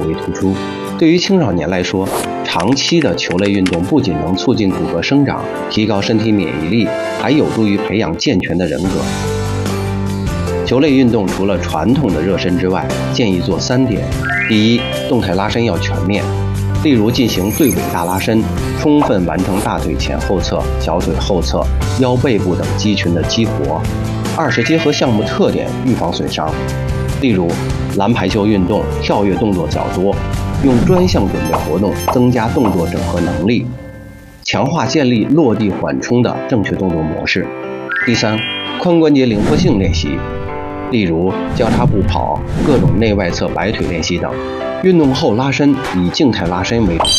为突出。对于青少年来说，长期的球类运动不仅能促进骨骼生长，提高身体免疫力，还有助于培养健全的人格。球类运动除了传统的热身之外，建议做3点：第一，动态拉伸要全面，例如进行对尾大拉伸，充分完成大腿前后侧、小腿后侧、腰背部等肌群的激活。二是结合项目特点，预防损伤，例如篮排球运动跳跃动作较多，用专项准备活动增加动作整合能力，强化建立落地缓冲的正确动作模式。第三，髋关节灵活性练习，例如交叉步跑、各种内外侧摆腿练习等。运动后拉伸以静态拉伸为主。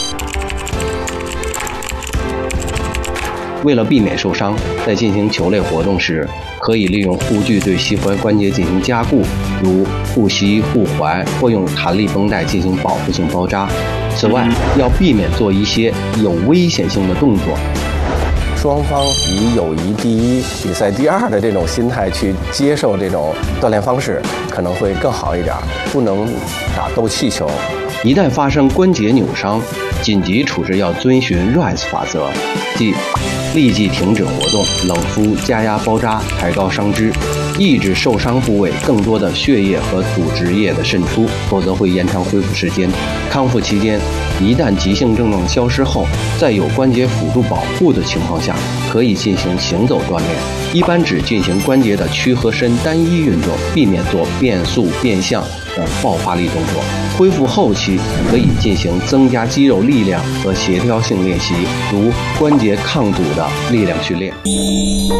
为了避免受伤，在进行球类活动时，可以利用护具对膝踝关节进行加固，如护膝、护踝，或用弹力绷带进行保护性包扎。此外，要避免做一些有危险性的动作。 双方以友谊第一、比赛第二的这种心态去接受这种锻炼方式，可能会更好一点。不能打斗气球。 一旦发生关节扭伤，紧急处置要遵循 RICE 法则，即立即停止活动，冷敷、加压包扎，抬高伤肢，抑制受伤部位更多的血液和组织液的渗出，否则会延长恢复时间。康复期间，一旦急性症状消失后，在有关节辅助保护的情况下，可以进行行走锻炼，一般只进行关节的屈和伸单一运动，避免做变速、变向等爆发力动作。恢复后期可以进行增加肌肉力量和协调性练习，如关节抗阻的力量训练。